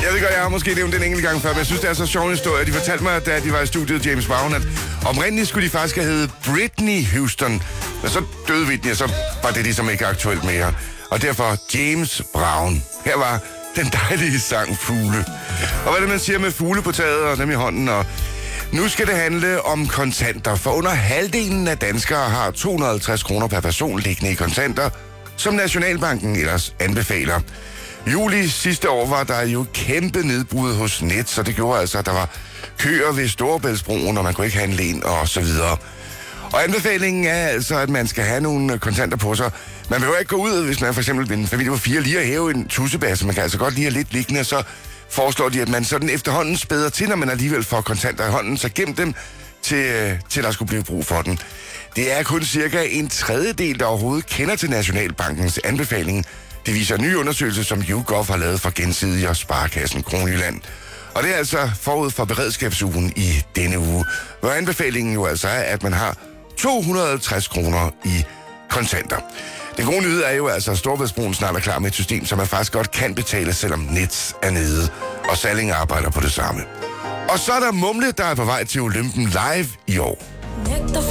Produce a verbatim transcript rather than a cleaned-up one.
Jeg ved godt, jeg har måske nævnt den enkelt gang før, men jeg synes, det er så sjov en historie. De fortalte mig, da de var i studiet James Brown, at oprindeligt skulle de faktisk have heddet Britney Houston. Men så døde Whitney, og så var det ligesom ikke aktuelt mere. Og derfor James Brown. Her var den dejlige sang Fugle. Og hvad er det, man siger med fugle på taget og dem i hånden? Og nu skal det handle om kontanter, for under halvdelen af danskere har to hundrede og halvtreds kroner per person liggende i kontanter, som Nationalbanken ellers anbefaler. Juli sidste år var der jo kæmpe nedbrud hos Net, så det gjorde altså, at der var køer ved Storebæltsbroen, og man kunne ikke handle ind og så videre. Og anbefalingen er altså, at man skal have nogle kontanter på sig. Man behøver ikke gå ud, hvis man for eksempel en familie på fire lige at hæve en tussebasse. Man kan altså godt lige have lidt liggende, så foreslår de, at man sådan efterhånden spæder til, når man alligevel får kontanter i hånden, så gem dem til, til der skulle blive brug for den. Det er kun cirka en tredjedel, der overhovedet kender til Nationalbankens anbefaling. Det viser en ny undersøgelse, som YouGov har lavet for Gensidige og Sparekassen Kronjylland. Og det er altså forud for beredskabsugen i denne uge, hvor anbefalingen jo altså er, at man har to hundrede og halvtreds kroner i kontanter. Den gode nyhed er jo altså, at Storebæltsbroen snart er klar med et system, som man faktisk godt kan betale, selvom Nets er nede, og Salling arbejder på det samme. Og så er der Mumle, der er på vej til Olympen live i år.